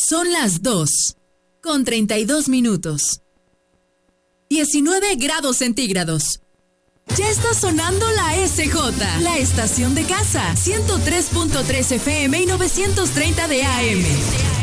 Son las 2:32. 19 grados centígrados. Ya está sonando la SJ, la estación de casa, 103.3 FM y 930 de AM.